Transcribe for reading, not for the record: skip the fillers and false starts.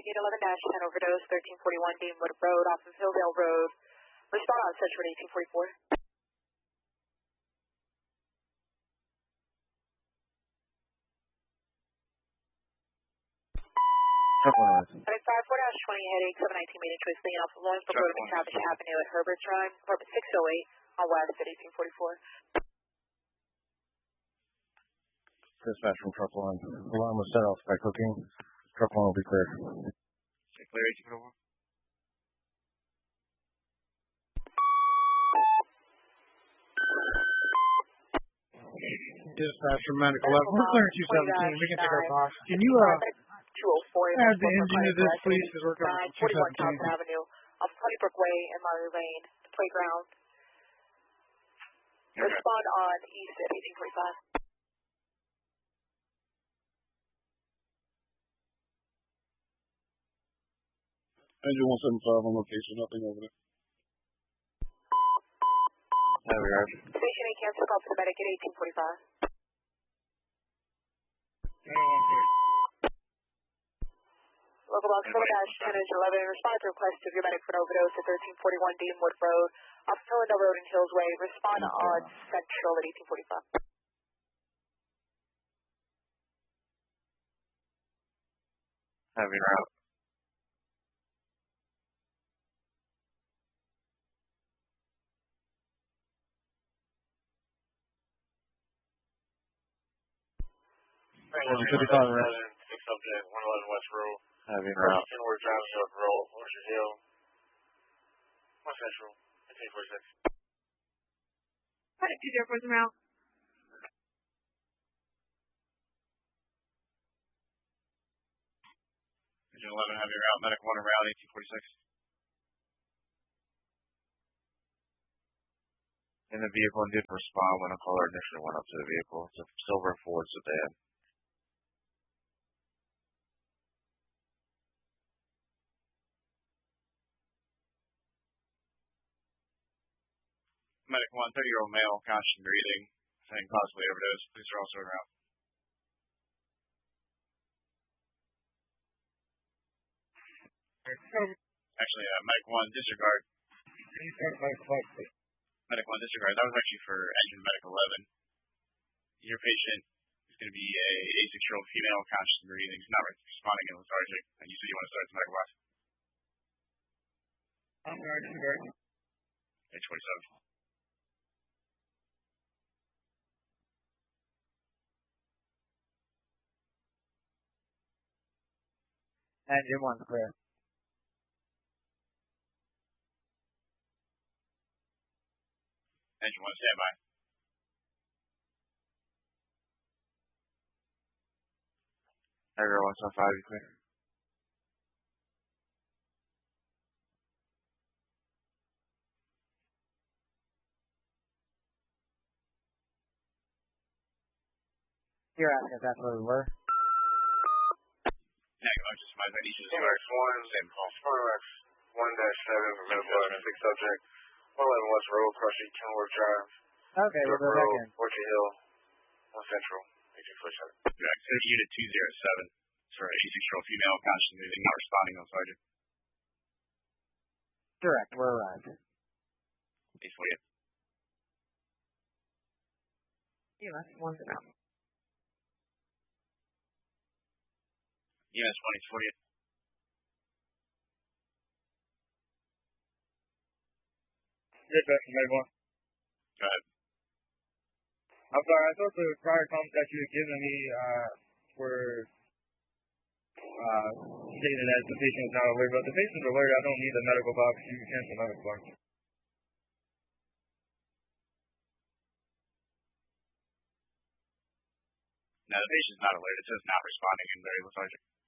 Unit 11-10 overdose, 1341 Deanwood Road off of Hilldale Road. Respond on Central 1844. Medic 54-20 headache, 719 Main Choice Lane off of Lawrenceburg Road, McTavish Avenue at Herbert's Run, Orbit 608 on West at 1844. Dispatch from truck 1. Alarm was set off by cooking. Truck 1 will be clear. Clear 1844. Dispatch from Medic 11. We're clearing 217. We can take our box. Can you add the engine to this, please? Because we're going to 41 Thompson Avenue off Honeybrook Way and Murray Lane, the playground. Respond on East at 1845. Engine 175 on location, nothing over there. There we are. Station 8 cancel call for the medic at 1845. Local box 4-10 is 11. Respond to request of your medic for an overdose at 1341 Deanwood Road off Philadelphia Road and Hills Way. Respond on Central at 1845. Heavy route. City Car Arrest. 6 subject, 111 West Road. Heavy route. Kenworth Drive, South Road, Orchard Hill. 1 Central, 1846. Medic 204 is around. Engine 11 heavy route, medic 1 around 1846. In the vehicle and did respond when a caller initially went up to the vehicle. It's a silver Ford sedan. Medic 1, 30-year-old male, conscious and breathing, saying possibly overdose. Police are also en route. Actually, Medic 1, disregard. Medic 1, disregard. That was actually for engine Medic 11. Your patient is going to be a 86-year-old female, conscious and breathing. She's not responding in lethargic. And you said you want to start the medical box. I'm sorry, disregard. 827. Engine 1's clear. Engine 1, stand by. Everyone, 175, you clear? You're asking if that's where we were? Just my need to start. 1-7, medical 6 subject, 111 West Road, Crushing, Kenworth Drive. Okay, we'll go back in. Orchard Hill, 1 Central, 1847. So Unit 207. For an 86-year-old female, conscious and breathing, not responding on sergeant. Direct, we're arrived. 848. EMS 1's around. EMS 1, 848. Dispatch from Medic 1. Go ahead. I'm sorry, I thought the prior comments that you had given me were stated that the patient was not alert, but the patient's alert. I don't need a medical box. You can cancel the medical box. No, the patient's not alert. It says not responding and very lethargic.